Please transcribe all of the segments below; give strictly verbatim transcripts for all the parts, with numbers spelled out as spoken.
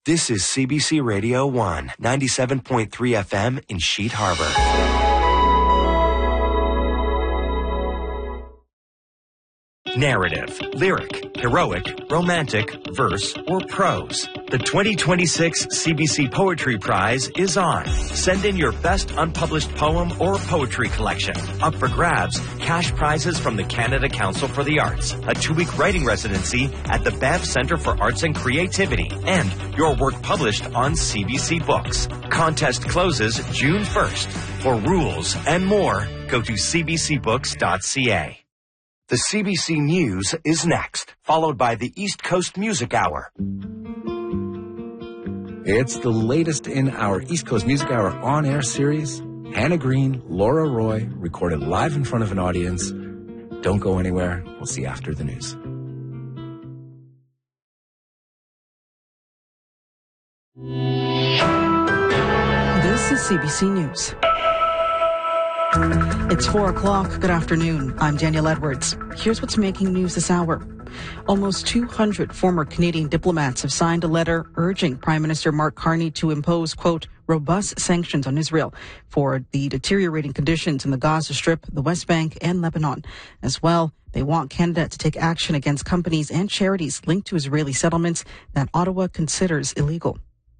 This is C B C Radio one, ninety-seven point three F M in Sheet Harbor. Narrative, lyric, heroic, romantic, verse, or prose. The twenty twenty-six C B C Poetry Prize is on. Send in your best unpublished poem or poetry collection. Up for grabs, cash prizes from the Canada Council for the Arts, a two-week writing residency at the Banff Centre for Arts and Creativity, and your work published on C B C Books. Contest closes June first. For rules and more, go to c b c books dot c a. The C B C News is next, followed by the East Coast Music Hour. It's the latest in our East Coast Music Hour on-air series. Hannah Green, Laura Roy, recorded live in front of an audience. Don't go anywhere. We'll see you after the news. This is C B C News. It's four o'clock. Good afternoon. I'm Danielle Edwards. Here's what's making news this hour. Almost two hundred former Canadian diplomats have signed a letter urging Prime Minister Mark Carney to impose, quote, robust sanctions on Israel for the deteriorating conditions in the Gaza Strip, the West Bank, and Lebanon. As well, they want Canada to take action against companies and charities linked to Israeli settlements that Ottawa considers illegal.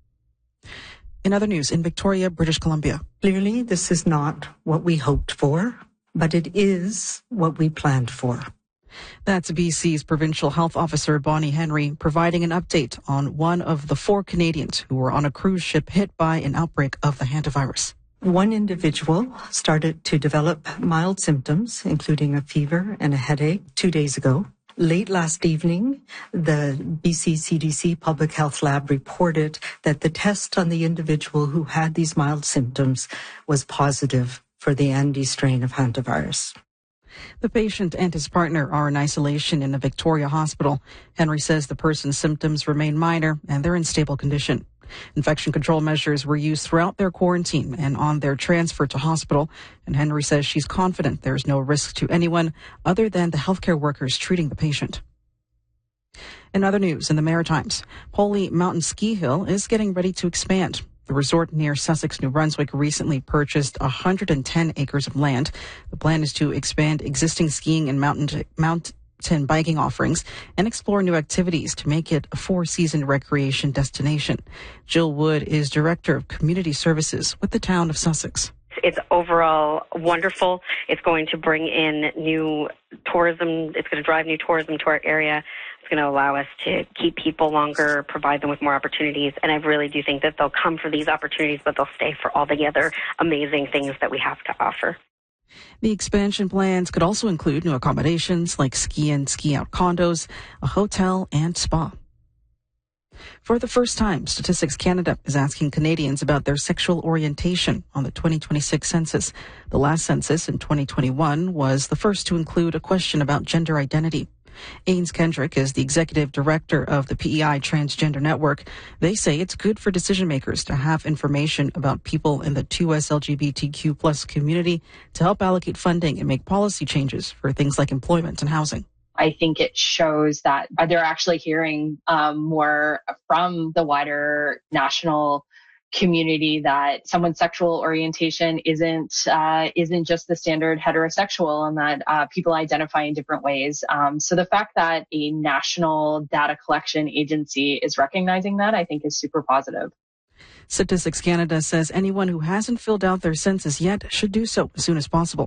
In other news, in Victoria, British Columbia. Clearly, this is not what we hoped for, but it is what we planned for. That's B C's Provincial Health Officer Bonnie Henry providing an update on one of the four Canadians who were on a cruise ship hit by an outbreak of the hantavirus. One individual started to develop mild symptoms, including a fever and a headache, two days ago. Late last evening, the B C C D C Public Health Lab reported that the test on the individual who had these mild symptoms was positive for the Andes strain of hantavirus. The patient and his partner are in isolation in a Victoria hospital. Henry says the person's symptoms remain minor and they're in stable condition. Infection control measures were used throughout their quarantine and on their transfer to hospital. And Henry says she's confident there's no risk to anyone other than the healthcare workers treating the patient. In other news, in the Maritimes, Polly Mountain Ski Hill is getting ready to expand. The resort near Sussex, New Brunswick, recently purchased one hundred ten acres of land. The plan is to expand existing skiing and mountain mountain biking offerings and explore new activities to make it a four-season recreation destination. Jill Wood is Director of Community Services with the town of Sussex. It's overall wonderful. It's going to bring in new tourism. It's going to drive new tourism to our area. It's going to allow us to keep people longer, provide them with more opportunities. And I really do think that they'll come for these opportunities, but they'll stay for all the other amazing things that we have to offer. The expansion plans could also include new accommodations like ski in, ski out condos, a hotel, and spa. For the first time, Statistics Canada is asking Canadians about their sexual orientation on the twenty twenty-six census. The last census in twenty twenty-one was the first to include a question about gender identity. Ains Kendrick is the executive director of the P E I Transgender Network. They say it's good for decision makers to have information about people in the two S L G B T Q plus community to help allocate funding and make policy changes for things like employment and housing. I think it shows that they're actually hearing um, more from the wider national community that someone's sexual orientation isn't uh, isn't just the standard heterosexual, and that uh, people identify in different ways. Um, so the fact that a national data collection agency is recognizing that, I think, is super positive. Statistics Canada says anyone who hasn't filled out their census yet should do so as soon as possible.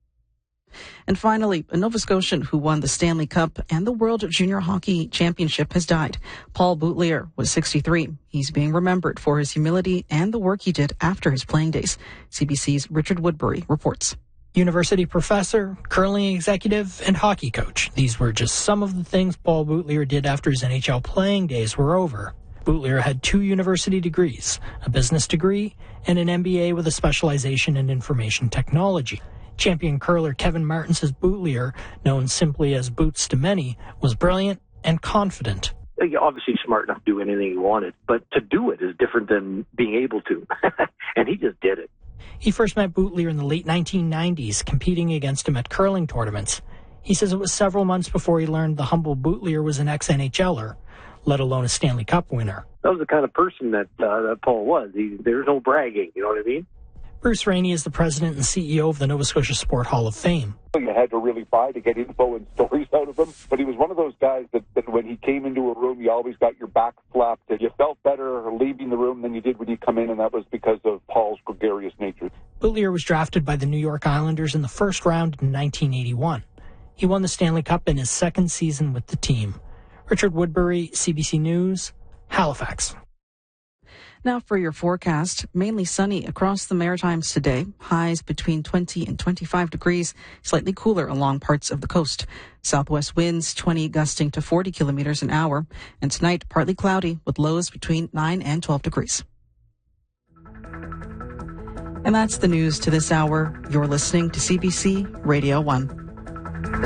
And finally, a Nova Scotian who won the Stanley Cup and the World Junior Hockey Championship has died. Paul Boutlier was sixty-three. He's being remembered for his humility and the work he did after his playing days. C B C's Richard Woodbury reports. University professor, curling executive, and hockey coach. These were just some of the things Paul Boutlier did after his N H L playing days were over. Boutlier had two university degrees, a business degree and an M B A with a specialization in information technology. Champion curler Kevin Martin says Boutlier, known simply as Boots to many, was brilliant and confident. You're obviously smart enough to do anything he wanted, but to do it is different than being able to. And he just did it. He first met Boutlier in the late nineteen nineties, competing against him at curling tournaments. He says it was several months before he learned the humble Boutlier was an ex-N H L er. let alone a Stanley Cup winner. That was the kind of person that, uh, that Paul was. He, there's no bragging, you know what I mean? Bruce Rainey is the president and C E O of the Nova Scotia Sport Hall of Fame. You had to really try to get info and stories out of him, but he was one of those guys that, that when he came into a room, you always got your back flapped. You felt better leaving the room than you did when you come in, and that was because of Paul's gregarious nature. Boutilier was drafted by the New York Islanders in the first round in nineteen eighty-one. He won the Stanley Cup in his second season with the team. Richard Woodbury, C B C News, Halifax. Now for your forecast, mainly sunny across the Maritimes today. Highs between twenty and twenty-five degrees, slightly cooler along parts of the coast. Southwest winds twenty gusting to forty kilometers an hour. And tonight, partly cloudy with lows between nine and twelve degrees. And that's the news to this hour. You're listening to C B C Radio one.